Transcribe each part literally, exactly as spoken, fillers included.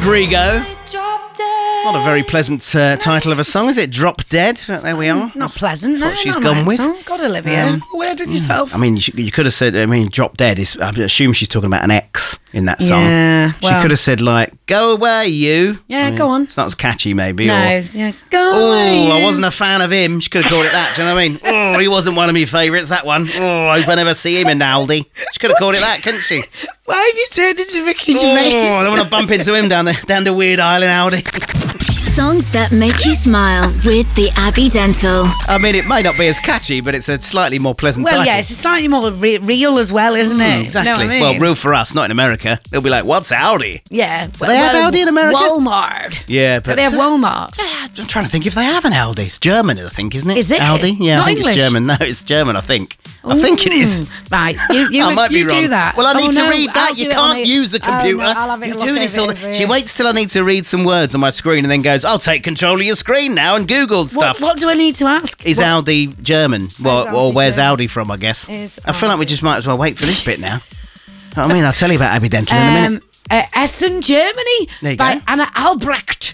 Rodrigo. Not a very pleasant uh, title of a song, is it? Drop Dead. There we are. Not That's, pleasant. that's no, what she's not gone right with. Song. God, Olivia, um, word with yourself. I mean, you, you could have said. I mean, Drop Dead is. I assume she's talking about an ex in that song. Yeah, she well- could have said like, "Go away, you." Yeah, I mean, go on. It's not as catchy, maybe. No, Or, yeah. Go oh, away, I you. wasn't a fan of him. She could have called it that. Do you know what I mean? Oh, he wasn't one of my favourites. That one. Oh, I hope I never see him in Aldi. She could have called it that, couldn't she? Why have you turned into Ricky Oh, Gervais? I don't want to bump into him down the down the Weird Isle in Aldi. Songs that make you smile with the Abbey Dental. I mean, it may not be as catchy, but it's a slightly more pleasant Well, title. yeah, it's slightly more re- real as well, isn't it? Mm, exactly. You know what I mean? Well, real for us, not in America. They'll be like, "What's Aldi?" Yeah. Do they have Aldi in America? Walmart. Yeah, but But they have Walmart. I'm trying to think if they have an Aldi. It's German, I think, isn't it? Is it? Aldi? Yeah, Not I think English? it's German. No, it's German, I think. I think it is. Mm, Right, you, you, I might you be wrong. do that. Well, I need Oh, to no, read that. I'll You do it on can't the- use the Oh, no, computer. I'll have it you look do this all over the- here. She waits till I need to read some words on my screen and then goes, "I'll take control of your screen now," and Googled stuff. What, what do I need to ask? Is What- Aldi German? Well, Is or Aldi where's German? Aldi from, I guess. Is I feel like we Aldi- just might as well wait for this bit now. Know what I mean? I'll tell you about Abbey Dental in a minute. Um, uh, Essen, Germany, There you by go. Anna Albrecht.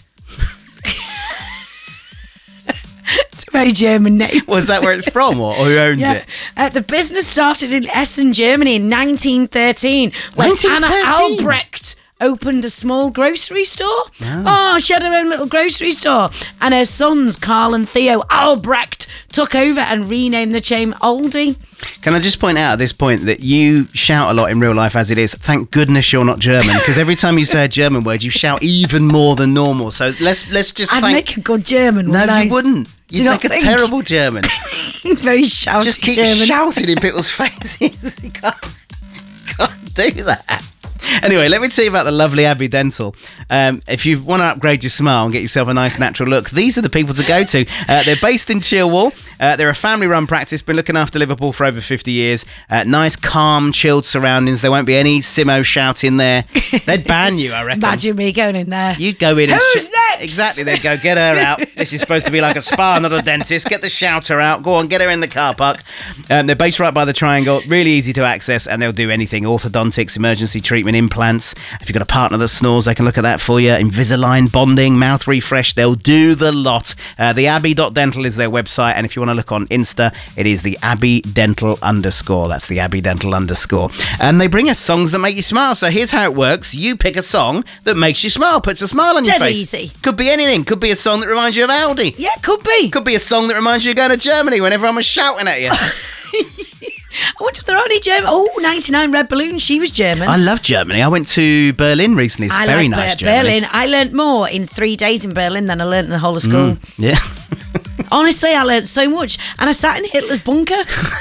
It's a very German name. Was that where it's from, or, or who owns Yeah. it? Uh, the business started in Essen, Germany in nineteen thirteen when Anna nineteen thirteen? Albrecht opened a small grocery store. Oh. she had her own little grocery store. And her sons, Carl and Theo Albrecht, took over and renamed the chain Aldi. Can I just point out at this point that you shout a lot in real life as it is? Thank goodness you're not German, because every time you say a German word, you shout even more than normal. So let's let's just I'd thank... make a good German, No, wouldn't I? you wouldn't. Do you You'd not make a think? terrible German. It's very shouty Just keep German. shouting in people's faces. You can't, can't do that. Anyway, let me tell you about the lovely Abbey Dental. Um, if you want to upgrade your smile and get yourself a nice natural look, these are the people to go to. Uh, they're based in Chilwell. Uh, they're a family-run practice, been looking after Liverpool for over fifty years. Uh, nice, calm, chilled surroundings. There won't be any Simo shouting there. They'd ban you, I reckon. Imagine me going in there. You'd go in and... Who's sh- next? Exactly, they'd go, "Get her out. This is supposed to be like a spa, not a dentist. Get the shouter out. Go on, get her in the car park." Um, they're based right by the Triangle. Really easy to access, and they'll do anything. Orthodontics, emergency treatment, implants. If you've got a partner that snores, they can look at that for you. Invisalign, bonding, mouth refresh. They'll do the lot. Uh, the abbey dot dental is their website, and if you want to look on Insta, it is the Abbey Dental underscore. That's the Abbey Dental underscore. And they bring us songs that make you smile. So here's how it works. You pick a song that makes you smile, puts a smile on your Dead face. easy. Could be anything. Could be a song that reminds you of Aldi. Yeah, could be. Could be a song that reminds you of going to Germany when everyone was shouting at you. I wonder if there are any German. Oh, ninety-nine Red Balloons. She was German. I love Germany. I went to Berlin recently. It's I very like nice Ber- Germany. Berlin. I learnt more in three days in Berlin than I learnt in the whole of school. Mm, yeah. Honestly, I learnt so much. And I sat in Hitler's bunker.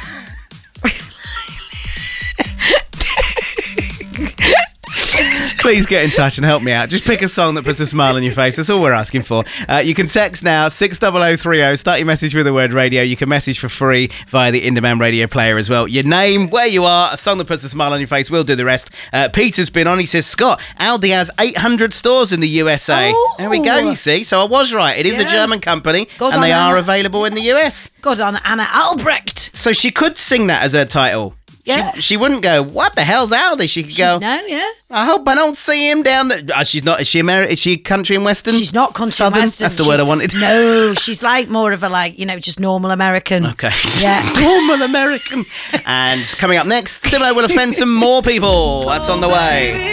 Please get in touch and help me out. Just pick a song that puts a smile on your face. That's all we're asking for. Uh, you can text now, six double oh three oh. Start your message with the word radio. You can message for free via the Indemand radio player as well. Your name, where you are, a song that puts a smile on your face. We'll do the rest. Uh, Peter's been on. He says, "Scott, Aldi has eight hundred stores in the U S A. Oh. There we go, you see. So I was right. It is a Yeah. German company, Good and on they are Anna. available in the U S. Good on Anna Albrecht. So she could sing that as her title. Yeah. She, she wouldn't go, "What the hell's Aldi?" She could go, No, yeah. "I hope I don't see him down the..." Oh, she's not. Is she Ameri- Is she country and western? She's not country Southern? western. That's the She's- word I wanted. No, she's like more of a like, you know, just normal American. Okay. Yeah. Normal American. And coming up next, Simo will offend some more people. That's on the way.